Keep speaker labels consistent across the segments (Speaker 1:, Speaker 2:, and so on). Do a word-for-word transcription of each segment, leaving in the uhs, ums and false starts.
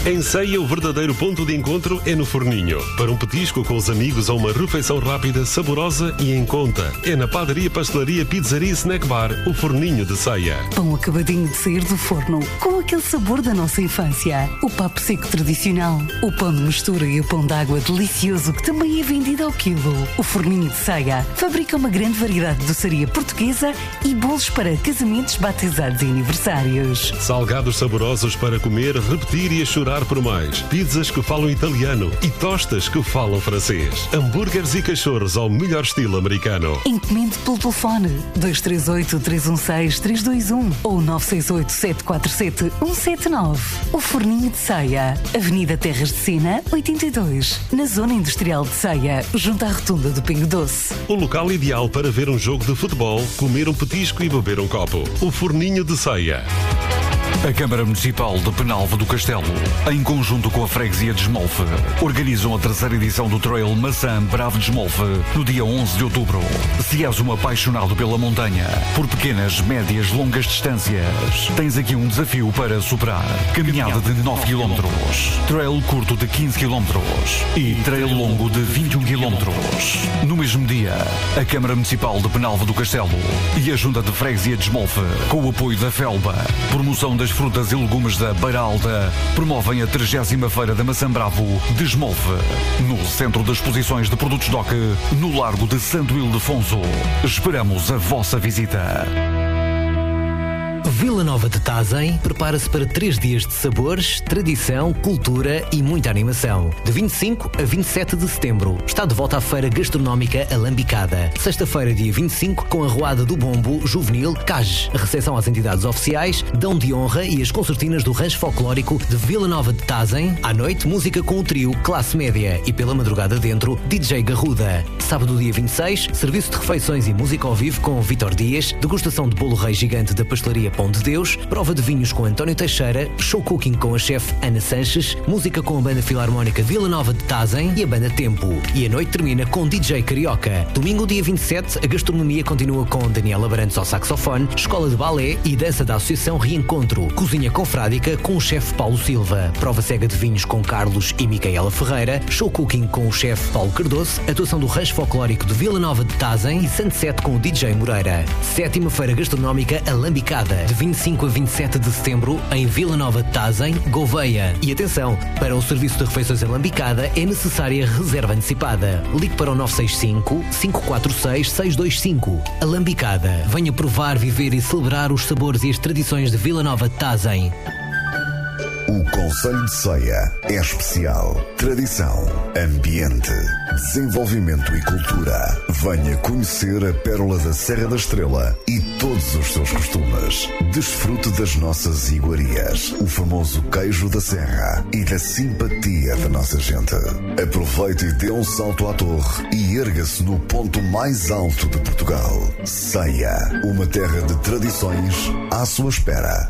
Speaker 1: Em Ceia, o verdadeiro ponto de encontro é no Forninho. Para um petisco com os amigos ou uma refeição rápida, saborosa e em conta. É na padaria, pastelaria, pizzaria e snack bar, o Forninho de Ceia.
Speaker 2: Pão acabadinho de sair do forno, com aquele sabor da nossa infância. O papo seco tradicional, o pão de mistura e o pão de água delicioso que também é vendido ao quilo. O Forninho de Ceia fabrica uma grande variedade de doçaria portuguesa e bolos para casamentos, batizados e aniversários.
Speaker 1: Salgados saborosos para comer, repetir e a chorar por mais. Pizzas que falam italiano e tostas que falam francês. Hambúrgueres e cachorros ao melhor estilo americano.
Speaker 2: Encomende pelo telefone dois três oito, três um seis, três dois um ou nove seis oito, sete quatro sete, um sete nove. O Forninho de Ceia, Avenida Terras de Sena, oitenta e dois, na Zona Industrial de Ceia, junto à Rotunda do Pingo Doce.
Speaker 1: O local ideal para ver um jogo de futebol, comer um petisco e beber um copo. O Forninho de Ceia.
Speaker 3: A Câmara Municipal de Penalva do Castelo, em conjunto com a Freguesia de Esmolfe, organizam a terceira edição do Trail Maçã Bravo de Esmolfe, no dia onze de outubro. Se és um apaixonado pela montanha, por pequenas, médias, longas distâncias, tens aqui um desafio para superar. Caminhada de nove quilómetros, trail curto de quinze quilómetros e trail longo de vinte e um quilómetros. No mesmo dia, a Câmara Municipal de Penalva do Castelo e a Junta de Freguesia de Esmolfe, com o apoio da Felba, promoção das frutas e legumes da Beira Alta, promovem a trigésima Feira da Maçã Bravo de Esmolfe, no Centro de Exposições de Produtos D O C, no Largo de Santo Ildefonso. Esperamos a vossa visita.
Speaker 4: Vila Nova de Tazem prepara-se para três dias de sabores, tradição, cultura e muita animação. De vinte e cinco a vinte e sete de setembro está de volta à Feira Gastronómica Alambicada. Sexta-feira, dia vinte e cinco, com a Roada do Bombo Juvenil C A G, a recepção às entidades oficiais, dão de honra e as concertinas do Rancho Folclórico de Vila Nova de Tazem. À noite, música com o trio Classe Média e pela madrugada dentro, D J Garruda. Sábado, dia vinte e seis, serviço de refeições e música ao vivo com Vitor Dias, degustação de bolo rei gigante da pastelaria Pão de Deus, prova de vinhos com António Teixeira, show cooking com a chefe Ana Sanches, música com a Banda Filarmónica Vila Nova de Tazem e a Banda Tempo. E a noite termina com D J Carioca. Domingo, dia vinte e sete, a gastronomia continua com Daniela Brandes ao saxofone, escola de balé e dança da Associação Reencontro, cozinha confrádica com o chefe Paulo Silva, prova cega de vinhos com Carlos e Micaela Ferreira, show cooking com o chefe Paulo Cardoso, atuação do Rancho Folclórico de Vila Nova de Tazem e Sunset com o D J Moreira. Sétima Feira Gastronómica Alambicada, de vinte e cinco a vinte e sete de setembro, em Vila Nova de Tazem, Gouveia. E atenção, para o serviço de refeições Alambicada é necessária reserva antecipada. Ligue para o nove seis cinco, cinco quatro seis, seis dois cinco. Alambicada. Venha provar, viver e celebrar os sabores e as tradições de Vila Nova de Tazem.
Speaker 5: O Concelho de Ceia é especial. Tradição, ambiente, desenvolvimento e cultura. Venha conhecer a pérola da Serra da Estrela e todos os seus costumes. Desfrute das nossas iguarias, o famoso queijo da serra e da simpatia da nossa gente. Aproveite e dê um salto à torre e erga-se no ponto mais alto de Portugal. Ceia, uma terra de tradições à sua espera.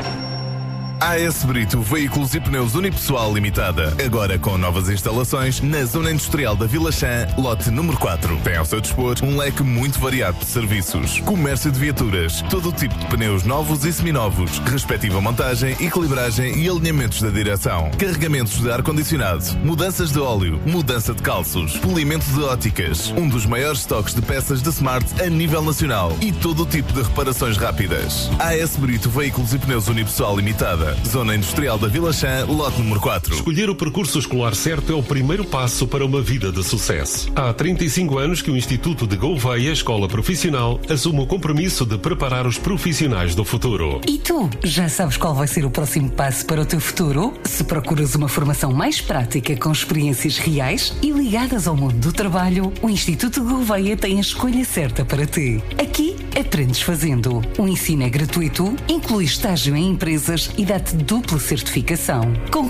Speaker 6: A S Brito Veículos e Pneus Unipessoal Limitada. Agora com novas instalações na Zona Industrial da Vila Chã, lote número quatro. Tem ao seu dispor um leque muito variado de serviços. Comércio de viaturas, todo o tipo de pneus novos e seminovos, respectiva montagem, equilibragem e alinhamentos da direção. Carregamentos de ar-condicionado, mudanças de óleo, mudança de calços, polimento de óticas. Um dos maiores estoques de peças de Smart a nível nacional e todo o tipo de reparações rápidas. A S Brito Veículos e Pneus Unipessoal Limitada. Zona Industrial da Vila Chã, lote número quatro.
Speaker 1: Escolher o percurso escolar certo é o primeiro passo para uma vida de sucesso. Há trinta e cinco anos que o Instituto de Gouveia, Escola Profissional, assume o compromisso de preparar os profissionais do futuro.
Speaker 2: E tu, já sabes qual vai ser o próximo passo para o teu futuro? Se procuras uma formação mais prática com experiências reais e ligadas ao mundo do trabalho, o Instituto de Gouveia tem a escolha certa para ti. Aqui, aprendes fazendo. O ensino é gratuito, inclui estágio em empresas e dá-te dupla certificação. Com